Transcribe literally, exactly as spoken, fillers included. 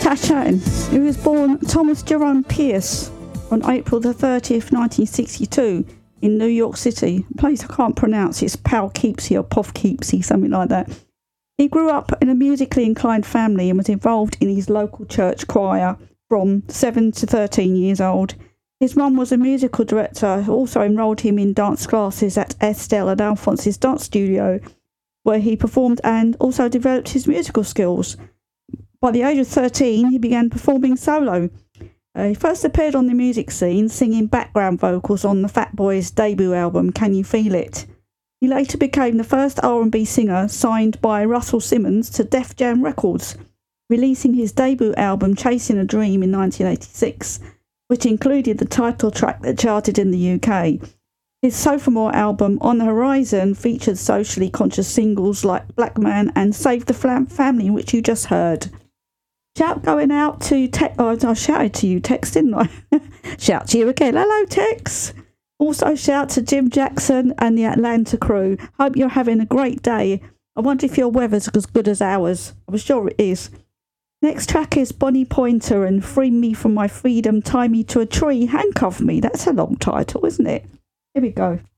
Tash Chatting. He was born Thomas Jerome Pierce on April the thirtieth, nineteen sixty-two in New York City. A place I can't pronounce. It's Poughkeepsie or Poughkeepsie, something like that. He grew up in a musically inclined family and was involved in his local church choir from seven to thirteen years old. His mum was a musical director who also enrolled him in dance classes at Estelle and Alphonse's dance studio, where he performed and also developed his musical skills. By the age of thirteen, he began performing solo. Uh, he first appeared on the music scene, singing background vocals on the Fat Boys' debut album, Can You Feel It? He later became the first R and B singer signed by Russell Simmons to Def Jam Records, releasing his debut album, Chasing a Dream, in nineteen eighty-six, which included the title track that charted in the U K. His sophomore album, On the Horizon, featured socially conscious singles like Black Man and Save the Flam- Family, which you just heard. Shout going out to Tex. Oh, I shouted to you, Tex, didn't I? Shout to you again. Hello, Tex. Also shout to Jim Jackson and the Atlanta crew. Hope you're having a great day. I wonder if your weather's as good as ours. I'm sure it is. Next track is Bonnie Pointer and Free Me From My Freedom, Tie Me to a Tree, Handcuff Me. That's a long title, isn't it? Here we go.